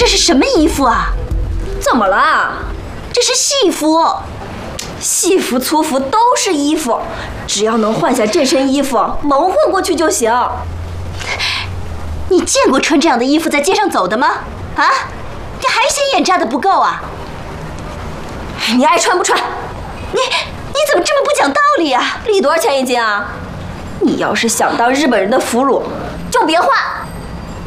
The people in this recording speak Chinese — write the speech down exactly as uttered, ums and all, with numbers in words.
这是什么衣服啊？ 怎么了？ 这是戏服。 戏服、粗服都是衣服，只要能换下这身衣服，蒙混过去就行。 你见过穿这样的衣服在街上走的吗？啊？你还嫌眼扎的不够啊？ 你爱穿不穿？ 你你怎么这么不讲道理啊？ 礼多少钱一斤啊？你要是想当日本人的俘虏，就别换。